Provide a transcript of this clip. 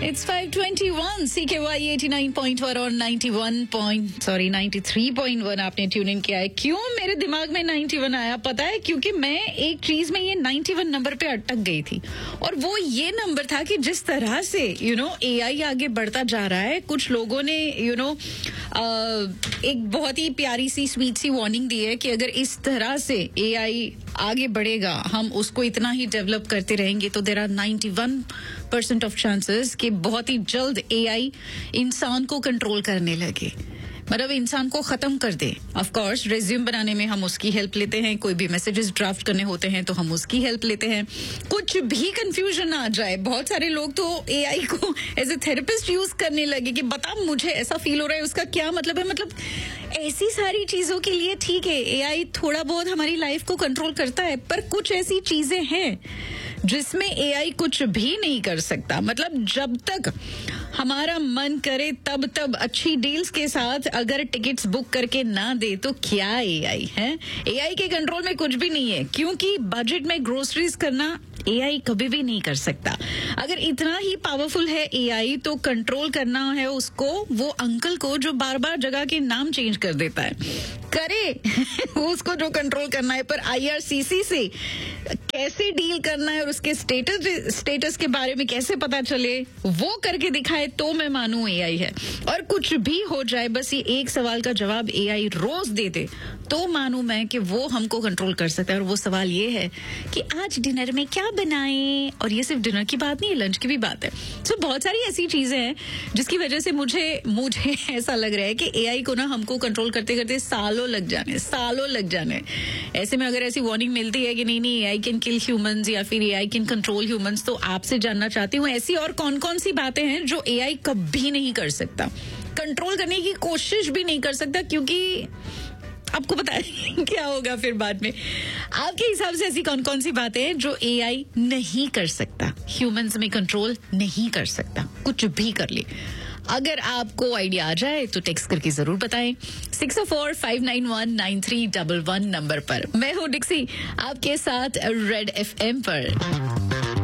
It's 5:21 CKY 89.1 और 93.1 आपने tune in किया है। क्यों मेरे दिमाग में 91 आया पता है? क्योंकि मैं एक चीज में ये 91 नंबर पे अटक गई थी, और वो ये नंबर था कि जिस तरह से AI आगे बढ़ता जा रहा है, कुछ लोगों ने एक बहुत ही प्यारी सी स्वीट सी वार्निंग दी है कि अगर इस तरह से AI आगे बढ़ेगा, हम उसको इतना ही डेवलप करते रहेंगे, तो देयर आर 91% ऑफ चांसेस कि बहुत ही जल्द AI इंसान को कंट्रोल करने लगे, मतलब इंसान को खत्म कर दे। ऑफ कोर्स रेज्यूम बनाने में हम उसकी हेल्प लेते हैं, कोई भी मैसेजेस ड्राफ्ट करने होते हैं तो हम उसकी हेल्प लेते हैं। कुछ भी कंफ्यूजन आ जाए, बहुत सारे लोग तो AI को एज ए थेरेपिस्ट यूज करने लगे कि बता मुझे ऐसा फील हो रहा है, उसका क्या मतलब है। मतलब ऐसी सारी चीजों के लिए ठीक है, AI थोड़ा बहुत हमारी लाइफ को कंट्रोल करता है, पर कुछ ऐसी चीजें हैं जिसमें AI कुछ भी नहीं कर सकता। मतलब जब तक हमारा मन करे तब अच्छी डील्स के साथ अगर टिकट्स बुक करके ना दे तो क्या AI है? AI के कंट्रोल में कुछ भी नहीं है, क्योंकि बजट में ग्रोसरीज करना AI कभी भी नहीं कर सकता। अगर इतना ही पावरफुल है AI, तो कंट्रोल करना है उसको वो अंकल को जो बार बार जगह के नाम चेंज कर देता है, करे उसको जो कंट्रोल करना है। पर IRCC से कैसे डील करना है और उसके स्टेटस के बारे में कैसे पता चले, वो करके दिखाए तो मैं मानूं AI है। और कुछ भी हो जाए, बस ये एक सवाल का जवाब AI रोज दे दे तो मानूं मैं कि वो हमको कंट्रोल कर सकता है। और वो सवाल ये है कि आज डिनर में क्या बनाएं। और ये सिर्फ डिनर की बात नहीं है, लंच की भी बात है। तो बहुत सारी ऐसी चीजें हैं जिसकी वजह से मुझे ऐसा लग रहा है कि AI को ना हमको कंट्रोल करते करते सालों लग जाने। ऐसे में अगर ऐसी वार्निंग मिलती है कि नहीं AI कैन किल ह्यूमंस या फिर AI कैन कंट्रोल ह्यूमंस, तो आपसे जानना चाहती हूँ ऐसी और कौन कौन सी बातें हैं जो AI कभी नहीं कर सकता, कंट्रोल करने की कोशिश भी नहीं कर सकता, क्योंकि आपको पता है क्या होगा फिर बाद में। आपके हिसाब से ऐसी कौन कौन सी बातें हैं जो AI नहीं कर सकता, ह्यूमंस में कंट्रोल नहीं कर सकता, कुछ भी कर ले। अगर आपको आइडिया आ जाए तो टेक्स्ट करके जरूर बताएं 604-591-9311 नंबर पर। मैं हूँ डिक्सी आपके साथ रेड FM पर।